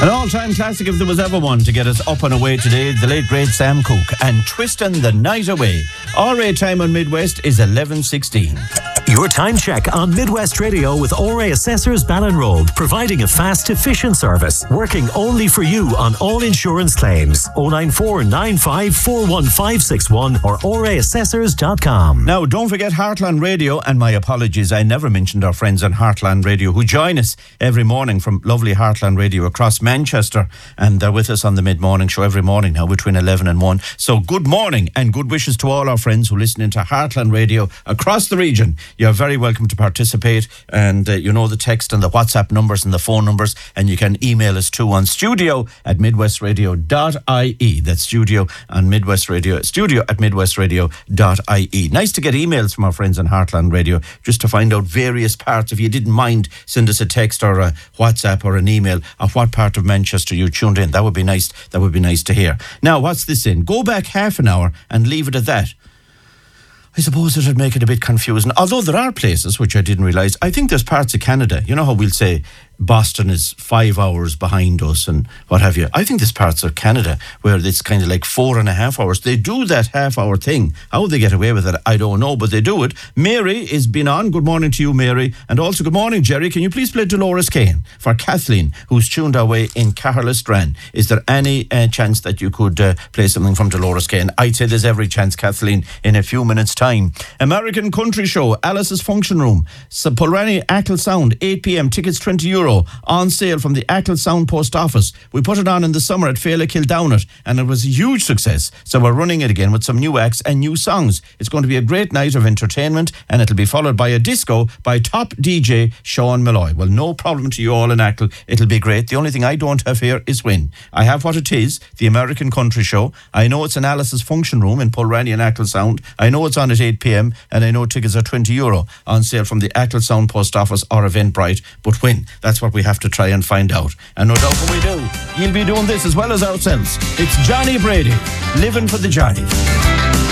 An all-time classic if there was ever one to get us up and away today, the late great Sam Cooke and Twistin' the Night Away. RA time on Midwest is 11:16. Your time check on Midwest Radio with RA Assessors Ballinroad, providing a fast, efficient service, working only for you on all insurance claims. 094 95 41561 or raassessors.com. Now, don't forget Heartland Radio, and my apologies, I never mentioned our friends on Heartland Radio who join us every morning from lovely Heartland Radio across Manchester, and they're with us on the mid-morning show every morning now between 11 and 1. So good morning and good wishes to all our friends who listen into Heartland Radio across the region. You're very welcome to participate, and you know the text and the WhatsApp numbers and the phone numbers, and you can email us too on studio@midwestradio.ie. That's studio at midwestradio.ie. Nice to get emails from our friends on Heartland Radio just to find out various parts. If you didn't mind, send us a text or a WhatsApp or an email of what part of Manchester you tuned in. That would be nice. That would be nice to hear. Now, what's this in? Go back half an hour and leave it at that. I suppose it would make it a bit confusing. Although there are places, which I didn't realise, I think there's parts of Canada, you know how we'll say Boston is 5 hours behind us and what have you. I think there's parts of Canada where it's kind of like 4.5 hours. They do that half-hour thing. How they get away with it, I don't know, but they do it. Mary is been on. Good morning to you, Mary. And also good morning, Jerry. Can you please play Dolores Kane for Kathleen, who's tuned our way in Carlisle-Strand? Is there any chance that you could play something from Dolores Kane? I'd say there's every chance, Kathleen, in a few minutes' time. American Country Show, Alice's Function Room, Pulrani Ackle Sound, 8 p.m, tickets €20, on sale from the Ackle Sound Post Office. We put it on in the summer at Féile Kildownit, and it was a huge success. So we're running it again with some new acts and new songs. It's going to be a great night of entertainment, and it'll be followed by a disco by top DJ Sean Malloy. Well, no problem to you all in Ackle. It'll be great. The only thing I don't have here is when. I have what it is, the American Country Show. I know it's in Alice's Function Room in Pulrani and Ackle Sound. I know it's on at 8 p.m, and I know tickets are €20 on sale from the Ackle Sound Post Office or Eventbrite. But when? That's what we have to try and find out. And no doubt when we do, you'll be doing this as well as ourselves. It's Johnny Brady, Living for the Jive.